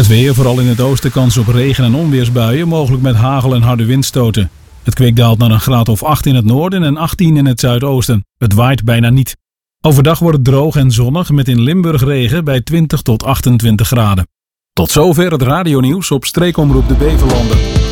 Het weer, vooral in het oosten, kans op regen- en onweersbuien, mogelijk met hagel en harde windstoten. Het kwik daalt naar een graad of 8 in het noorden en 18 in het zuidoosten. Het waait bijna niet. Overdag wordt het droog en zonnig met in Limburg regen bij 20 tot 28 graden. Tot zover het radionieuws op Streekomroep de Beverlanden.